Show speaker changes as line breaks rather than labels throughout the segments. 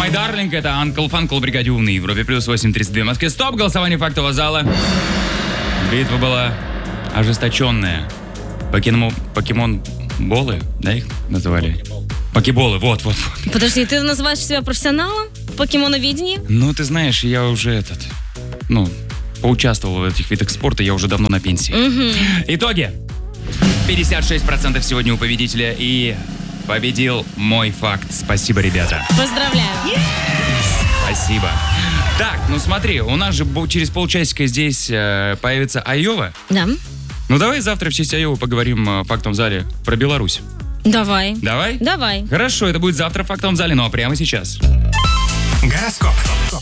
My Darling, это Uncle Funkle, бригаде Умный, Европе плюс 8:32 в Москве. Стоп, голосование фактового зала. Битва была ожесточенная. Покемон-болы, да, их называли? Покеболы, вот.
Подожди, ты называешь себя профессионалом в покемоноведении?
Ну, ты знаешь, я уже поучаствовал в этих видах спорта, я уже давно на пенсии. Итоги. 56% сегодня у победителя, и победил мой факт. Спасибо, ребята.
Поздравляю.
Спасибо. Так, смотри, у нас же через полчасика здесь появится Айова.
Да.
Давай завтра в честь Айовы поговорим в фактовом зале про Беларусь.
Давай.
Давай?
Давай.
Хорошо, это будет завтра в фактовом зале, а прямо сейчас.
Гороскоп.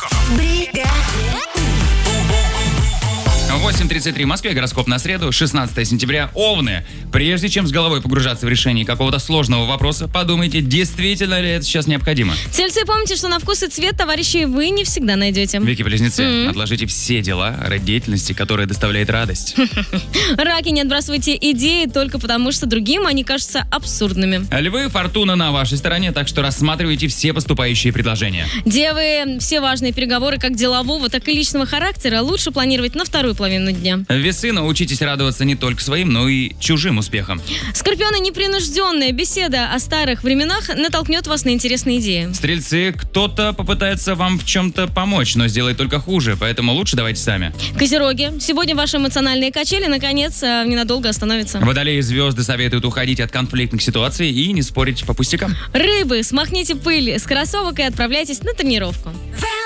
8:33 в Москве, гороскоп на среду, 16 сентября. Овны. Прежде чем с головой погружаться в решение какого-то сложного вопроса, подумайте, действительно ли это сейчас необходимо.
Тельцы, помните, что на вкус и цвет товарищей вы не всегда найдете.
Вики-близнецы, отложите все дела ради деятельности, которая доставляет радость.
Раки, не отбрасывайте идеи только потому, что другим они кажутся абсурдными.
Львы, фортуна на вашей стороне, так что рассматривайте все поступающие предложения.
Девы, все важные переговоры как делового, так и личного характера лучше планировать на вторую половину дня.
Весы, научитесь радоваться не только своим, но и чужим успехам.
Скорпионы, непринужденная беседа о старых временах натолкнет вас на интересные идеи.
Стрельцы, кто-то попытается вам в чем-то помочь, но сделает только хуже, поэтому лучше давайте сами.
Козероги, сегодня ваши эмоциональные качели наконец ненадолго остановятся.
Водолеи, звезды советуют уходить от конфликтных ситуаций и не спорить по пустякам.
Рыбы, смахните пыль с кроссовок и отправляйтесь на тренировку.